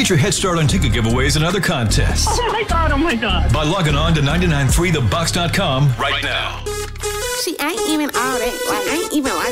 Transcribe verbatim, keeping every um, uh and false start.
Get your head start on ticket giveaways and other contests. Oh my God, oh my God. By logging on to nine nine three the box dot com right now. See, I ain't even all that. Like, I ain't even like